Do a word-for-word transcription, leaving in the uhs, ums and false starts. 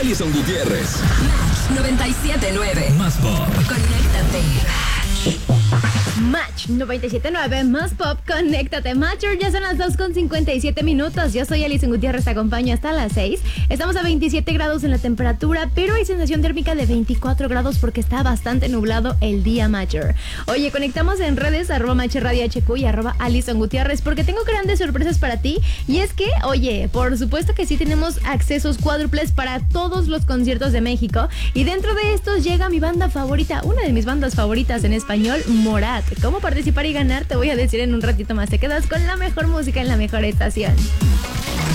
Alison Gutiérrez. Match noventa y siete nueve. Más pop. Conéctate. Match noventa y siete nueve, más pop, conéctate. Matcher, ya son las dos con cincuenta y siete minutos. Yo soy Alison Gutiérrez, te acompaño hasta las seis. Estamos a veintisiete grados en la temperatura, pero hay sensación térmica de veinticuatro grados porque está bastante nublado el día, Matcher. Oye, conectamos en redes, arroba Matcher Radio H Q y arroba Alison Gutiérrez, porque tengo grandes sorpresas para ti. Y es que, oye, por supuesto que sí tenemos accesos cuádruples para todos los conciertos de México. Y dentro de estos llega mi banda favorita, una de mis bandas favoritas en español, Morat. ¿Cómo participar y ganar? Te voy a decir en un ratito más. Te quedas con la mejor música en la mejor estación.